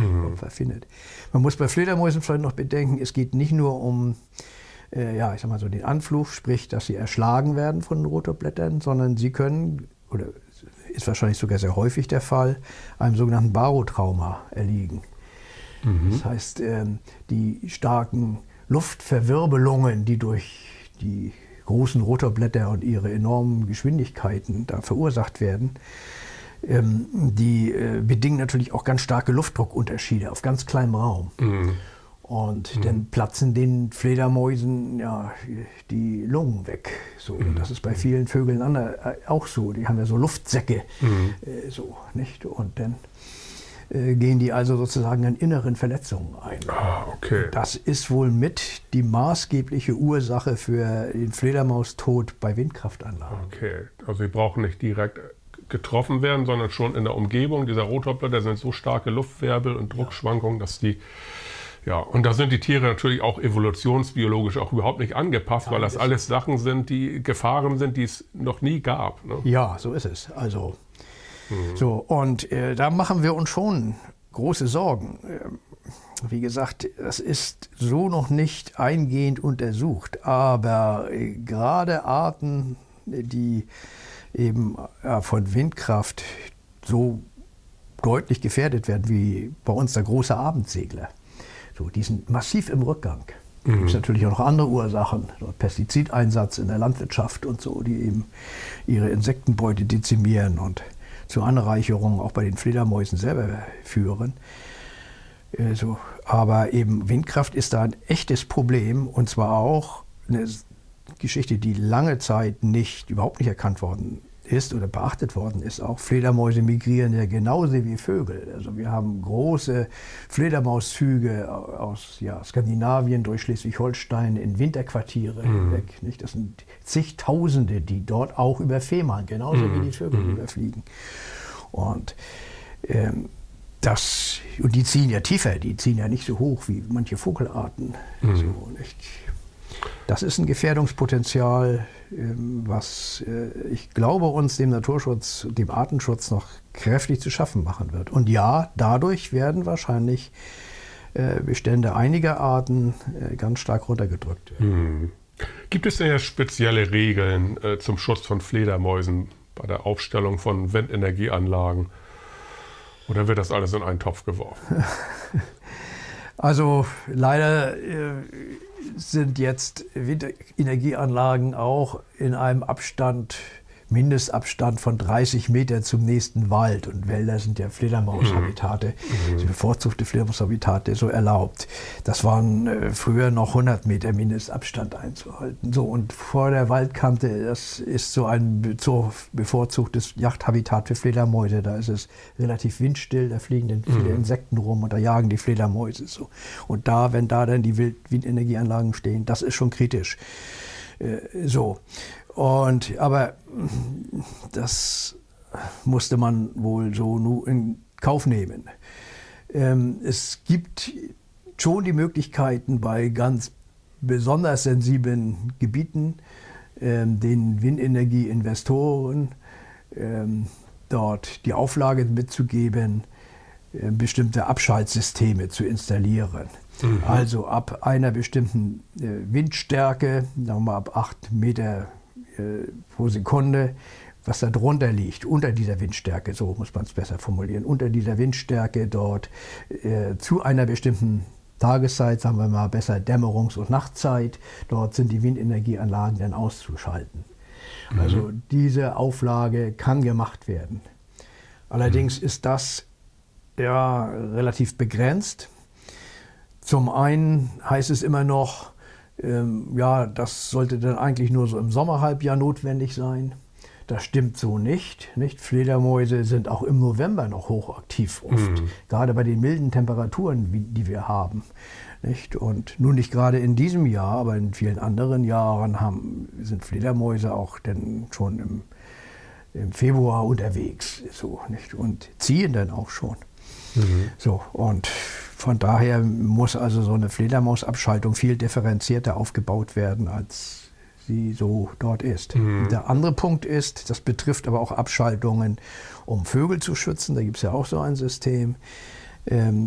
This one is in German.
Opfer findet. Man muss bei Fledermäusen vielleicht noch bedenken, es geht nicht nur um ich sag mal so den Anflug, sprich, dass sie erschlagen werden von Rotorblättern, sondern sie können, oder ist wahrscheinlich sogar sehr häufig der Fall, einem sogenannten Barotrauma erliegen. Das heißt, die starken Luftverwirbelungen, die durch die großen Rotorblätter und ihre enormen Geschwindigkeiten da verursacht werden, die bedingen natürlich auch ganz starke Luftdruckunterschiede auf ganz kleinem Raum. Und dann platzen den Fledermäusen die Lungen weg. So, und das ist bei vielen Vögeln auch so. Die haben ja so Luftsäcke. Nicht? Und dann gehen die also sozusagen an inneren Verletzungen ein. Okay. Das ist wohl mit die maßgebliche Ursache für den Fledermaustod bei Windkraftanlagen. Okay, also sie brauchen nicht direkt getroffen werden, sondern schon in der Umgebung dieser Rotorblätter sind so starke Luftwirbel und Druckschwankungen, dass die und da sind die Tiere natürlich auch evolutionsbiologisch auch überhaupt nicht angepasst, weil das alles Sachen sind, die Gefahren sind, die es noch nie gab. Ne? Ja, so ist es. Also so, und da machen wir uns schon große Sorgen. Wie gesagt, das ist so noch nicht eingehend untersucht, aber gerade Arten, die eben von Windkraft so deutlich gefährdet werden, wie bei uns der große Abendsegler. So, die sind massiv im Rückgang. Da gibt es natürlich auch noch andere Ursachen, Pestizideinsatz in der Landwirtschaft und so, die eben ihre Insektenbeute dezimieren und zur Anreicherung auch bei den Fledermäusen selber führen. Aber eben Windkraft ist da ein echtes Problem, und zwar auch eine Geschichte, die lange Zeit überhaupt nicht erkannt worden ist oder beachtet worden ist. Auch Fledermäuse migrieren ja genauso wie Vögel. Also wir haben große Fledermauszüge aus Skandinavien durch Schleswig-Holstein in Winterquartiere weg. Nicht? Das sind zigtausende, die dort auch über Fehmarn, genauso wie die Vögel überfliegen. Und und die ziehen ja tiefer, die ziehen ja nicht so hoch wie manche Vogelarten. So, nicht? Das ist ein Gefährdungspotenzial, was ich glaube, uns dem Naturschutz, dem Artenschutz noch kräftig zu schaffen machen wird. Und ja, dadurch werden wahrscheinlich Bestände einiger Arten ganz stark runtergedrückt. Gibt es denn ja spezielle Regeln zum Schutz von Fledermäusen bei der Aufstellung von Windenergieanlagen? Oder wird das alles in einen Topf geworfen? Also leider sind jetzt Windenergieanlagen auch in einem Mindestabstand von 30 Meter zum nächsten Wald. Und Wälder sind ja Fledermaushabitate, bevorzugte Fledermaushabitate, so erlaubt. Das waren früher noch 100 Meter Mindestabstand einzuhalten. So, und vor der Waldkante, das ist so ein bevorzugtes Jagdhabitat für Fledermäuse. Da ist es relativ windstill, da fliegen dann viele Insekten rum und da jagen die Fledermäuse. So. Und wenn da dann die Windenergieanlagen stehen, das ist schon kritisch. Aber das musste man wohl so nur in Kauf nehmen. Es gibt schon die Möglichkeiten, bei ganz besonders sensiblen Gebieten den Windenergieinvestoren dort die Auflage mitzugeben, bestimmte Abschaltsysteme zu installieren. Also ab einer bestimmten Windstärke, sagen wir mal ab 8 Meter pro Sekunde, was da drunter liegt, unter dieser Windstärke, so muss man es besser formulieren, unter dieser Windstärke dort zu einer bestimmten Tageszeit, sagen wir mal besser Dämmerungs- und Nachtzeit, dort sind die Windenergieanlagen dann auszuschalten. Also diese Auflage kann gemacht werden. Allerdings ist das relativ begrenzt. Zum einen heißt es immer noch, das sollte dann eigentlich nur so im Sommerhalbjahr notwendig sein. Das stimmt so nicht. Fledermäuse sind auch im November noch hochaktiv oft, gerade bei den milden Temperaturen, die wir haben. Nicht? Und nun nicht gerade in diesem Jahr, aber in vielen anderen Jahren sind Fledermäuse auch dann schon im Februar unterwegs und ziehen dann auch schon. So, und von daher muss also so eine Fledermausabschaltung viel differenzierter aufgebaut werden, als sie so dort ist. Der andere Punkt ist, das betrifft aber auch Abschaltungen, um Vögel zu schützen. Da gibt es ja auch so ein System.